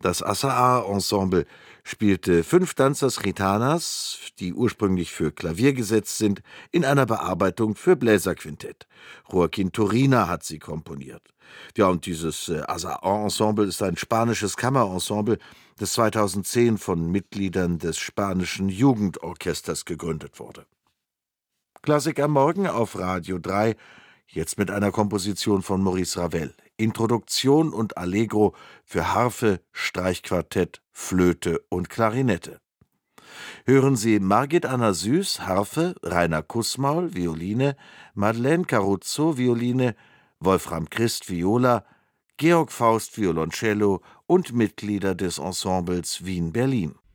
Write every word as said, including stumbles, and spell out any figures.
Das Azahar-Ensemble spielte fünf Danzas Gitanas, die ursprünglich für Klavier gesetzt sind, in einer Bearbeitung für Bläserquintett. Joaquín Turina hat sie komponiert. Ja, und dieses äh, Azahar-Ensemble ist ein spanisches Kammerensemble, das zweitausendzehn von Mitgliedern des spanischen Jugendorchesters gegründet wurde. Klassik am Morgen auf Radio drei, jetzt mit einer Komposition von Maurice Ravel. Introduktion und Allegro für Harfe, Streichquartett, Flöte und Klarinette. Hören Sie Margit Anna Süß, Harfe, Rainer Kussmaul, Violine, Madeleine Caruzzo, Violine, Wolfram Christ, Viola, Georg Faust, Violoncello und Mitglieder des Ensembles Wien-Berlin.